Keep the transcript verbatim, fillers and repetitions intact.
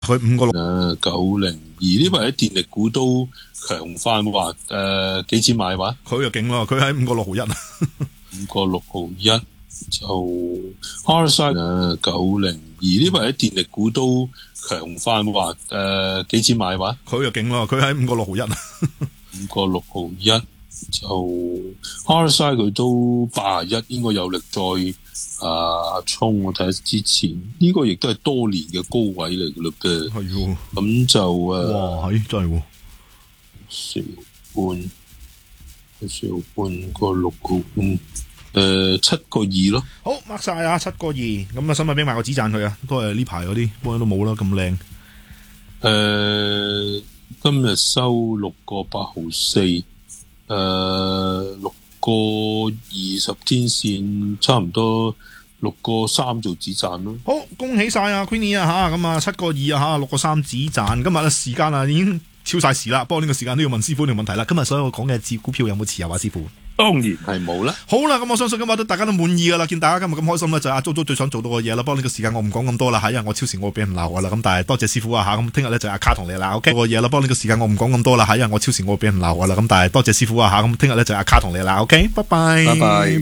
佢五個六誒九零二呢位喺電力股都強翻話誒幾錢買話？ 佢就勁咯，佢喺五個六毫一， 五個六毫一就 R S I 誒九零二呢位喺電力股都強翻話誒幾錢買話？ 佢就勁咯，佢喺五個六毫一， 五個六毫一就 R S I 佢都八十一，應該有力再啊衝。我睇下之前呢、這個亦都係多年嘅高位嚟嘅嘞嘅， 係喎， 咁就誒、 哇，係真係喎， 少半少半個六個半誒七個二咯。 好 mark 晒啊，七個二，咁啊，使咪俾埋個止賺佢啊，都係呢排嗰啲，不過都冇啦，咁靚。 誒，今日收六個八毫四，誒六個二十天線差唔多六個三做止賺咯。 好，恭喜晒啊 Queenie 啊吓，咁啊七個二啊吓，六個三止賺。今日嘅時間啊已經超晒時啦，不過呢個時間都要問師傅條問題啦。今日所有講嘅指股票有冇持有啊，師傅？ 當然係冇啦。 好啦，咁我相信今日都大家都滿意噶啦，見大家今日咁開心咧，就係阿 JoJo 最想做到嘅嘢啦。不過呢個時間我唔講咁多啦，吓，因為我超時我會俾人鬧噶啦。咁但係多謝師傅啊吓，咁聽日咧就係阿卡同你啦 ，OK 個嘢啦。不過呢個時間我唔講咁多啦，吓，因為我超時我會俾人鬧噶啦。咁但係多謝師傅啊吓，咁聽日咧就係阿卡同你啦，OK，拜拜， 拜拜。